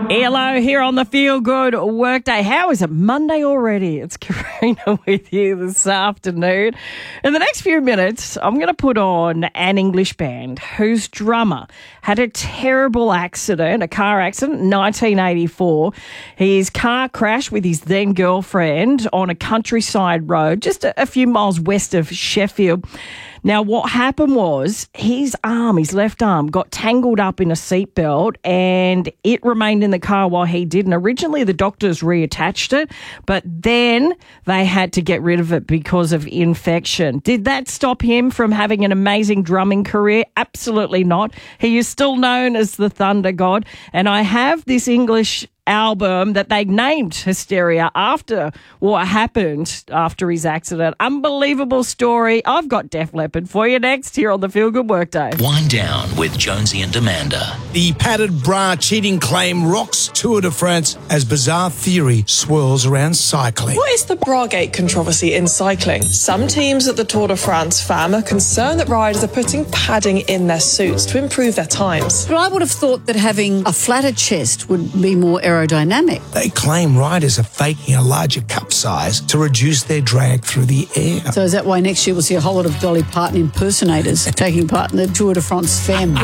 Hello, here on the Feel Good Workday. How is it Monday already? It's Karina with you this afternoon. In the next few minutes, I'm going to put on an English band whose drummer had a terrible accident, a car accident in 1984. His car crashed with his then girlfriend on a countryside road just a few miles west of Sheffield. Now, what happened was his left arm, got tangled up in a seatbelt and it remained in the car while he didn't. Originally, the doctors reattached it, but then they had to get rid of it because of infection. Did that stop him from having an amazing drumming career? Absolutely not. He is still known as the Thunder God, and I have this English album that they named Hysteria after what happened after his accident. Unbelievable story. I've got Def Leppard for you next here on the Feel Good Workday. Wind Down with Jonesy and Amanda. The padded bra cheating claim rocks Tour de France as bizarre theory swirls around cycling. What is the Bragate controversy in cycling? Some teams at the Tour de France FAM are concerned that riders are putting padding in their suits to improve their times. But I would have thought that having a flatter chest would be more aerodynamic. They claim riders are faking a larger cup size to reduce their drag through the air. So is that why next year we'll see a whole lot of Dolly Parton impersonators taking part in the Tour de France FAM?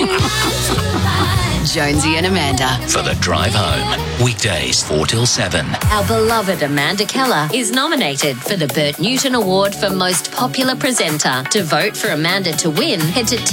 Jonesy and Amanda. For the drive home. Weekdays 4 till 7. Our beloved Amanda Keller is nominated for the Bert Newton Award for Most Popular Presenter. To vote for Amanda to win, head to